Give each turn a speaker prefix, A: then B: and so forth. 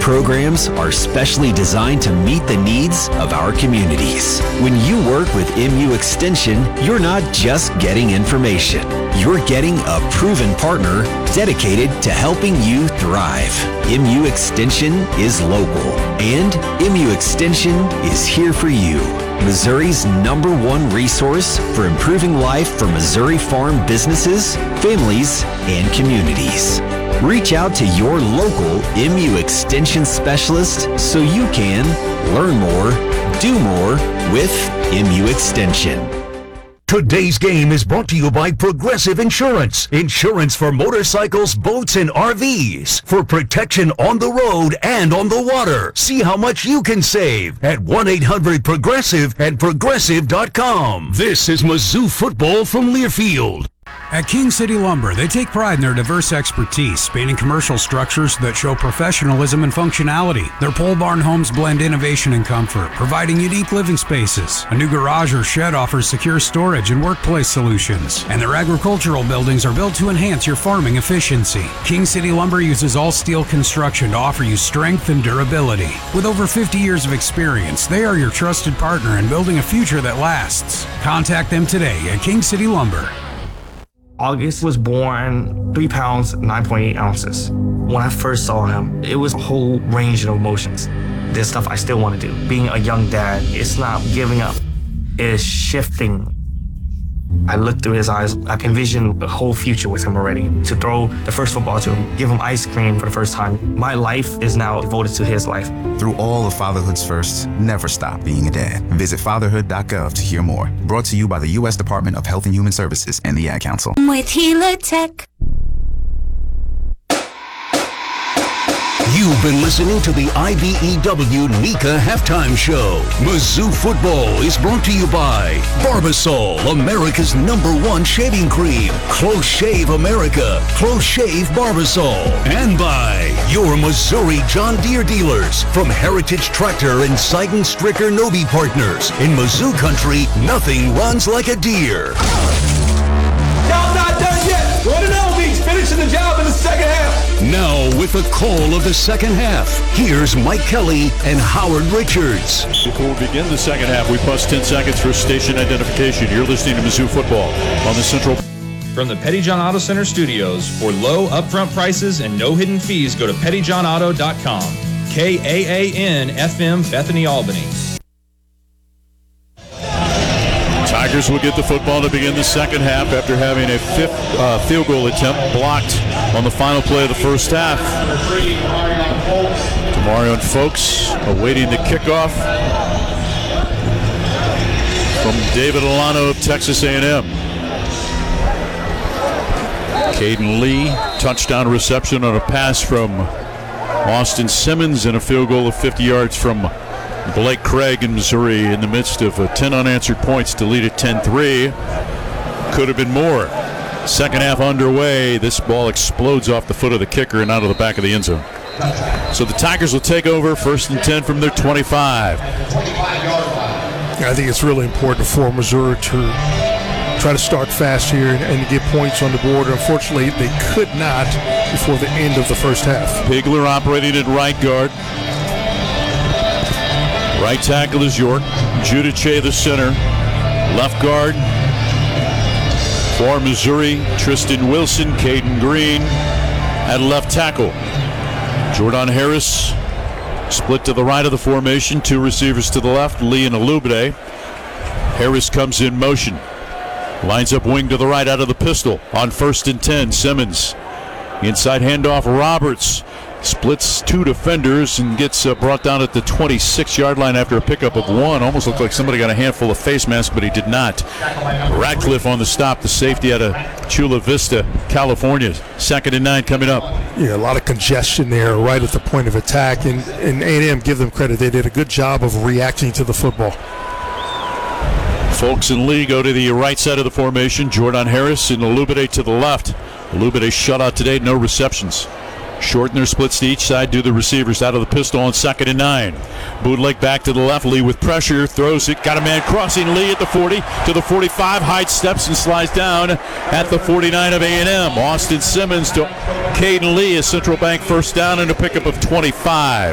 A: programs are specially designed to meet the needs of our communities. When you work with MU Extension, you're not just getting information. You're getting a proven partner dedicated to helping you thrive. MU Extension is local, and MU Extension is here for you. Missouri's #1 resource for improving life for Missouri farm businesses, families, and communities. Reach out to your local MU Extension specialist so you can learn more, do more with MU Extension.
B: Today's game is brought to you by Progressive Insurance. Insurance for motorcycles, boats, and RVs. For protection on the road and on the water. See how much you can save at 1-800-PROGRESSIVE and Progressive.com. This is Mizzou football from Learfield.
C: At King City Lumber, they take pride in their diverse expertise, spanning commercial structures that show professionalism and functionality. Their pole barn homes blend innovation and comfort, providing unique living spaces. A new garage or shed offers secure storage and workplace solutions. And their agricultural buildings are built to enhance your farming efficiency. King City Lumber uses all steel construction to offer you strength and durability. With over 50 years of experience, they are your trusted partner in building a future that lasts. Contact them today at King City Lumber.
D: August was born 3 pounds, 9.8 ounces. When I first saw him, it was a whole range of emotions. There's stuff I still want to do. Being a young dad, it's not giving up. It's shifting. I looked through his eyes. I can envision the whole future with him already. To throw the first football to him, give him ice cream for the first time. My life is now devoted to his life.
E: Through all of fatherhood's firsts, never stop being a dad. Visit fatherhood.gov to hear more. Brought to you by the U.S. Department of Health and Human Services and the Ad Council.
F: With Helitech.
B: You've been listening to the IBEW NECA Halftime Show. Mizzou football is brought to you by Barbasol, America's #1 shaving cream. Close Shave America, Close Shave Barbasol. And by your Missouri John Deere dealers from Heritage Tractor and Sidon Stricker Nobi Partners. In Mizzou country, nothing runs like a deer.
G: Y'all not done yet. What an LB's finishing the job in the second half.
B: Now, with the call of the second half, here's Mike Kelly and Howard Richards.
H: Before we begin the second half, we pause 10 seconds for station identification. You're listening to Mizzou football on the Central.
I: From the Pettyjohn Auto Center studios, for low upfront prices and no hidden fees, go to pettyjohnauto.com. KAAN FM, Bethany, Albany.
H: Tigers will get the football to begin the second half after having a fifth field goal attempt blocked on the final play of the first half. Demarion Folks awaiting the kickoff from David Alano of Texas A&M. Caden Lee, touchdown reception on a pass from Austin Simmons, and a field goal of 50 yards from Blake Craig in Missouri in the midst of 10 unanswered points to lead at 10-3. Could have been more. Second half underway. This ball explodes off the foot of the kicker and out of the back of the end zone. So the Tigers will take over, 1st and 10 from their 25.
J: I think it's really important for Missouri to try to start fast here and get points on the board. Unfortunately, they could not before the end of the first half.
H: Pigler operating at right guard. Right tackle is York. Giudice the center. Left guard for Missouri, Tristan Wilson, Caden Green at left tackle. Jordan Harris split to the right of the formation. 2 receivers to the left, Lee and Alubide. Harris comes in motion. Lines up wing to the right out of the pistol. On 1st and 10, Simmons. Inside handoff, Roberts. Splits 2 defenders and gets brought down at the 26-yard line after a pickup of 1. Almost looked like somebody got a handful of face masks, but he did not. Radcliffe on the stop, the safety out of Chula Vista, California. 2nd and 9 coming up.
J: Yeah, a lot of congestion there right at the point of attack. And A&M, give them credit. They did a good job of reacting to the football.
H: Folks and Lee go to the right side of the formation. Jordan Harris and Alubide to the left. Alubide shut out today, no receptions. Shortener splits to each side, do the receivers out of the pistol on 2nd and 9. Bootleg back to the left. Lee with pressure, throws it, got a man crossing. Lee at the 40 to the 45. Hyde steps and slides down at the 49 of A&M. Austin Simmons to Caden Lee, a Central Bank first down and a pickup of 25.